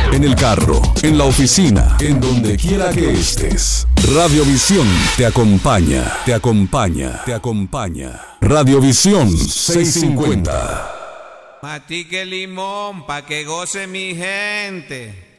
en el carro, en la oficina, en donde quiera que estés. Radiovisión te acompaña, te acompaña, te acompaña. Radiovisión 650. Matique limón pa' que goce mi gente.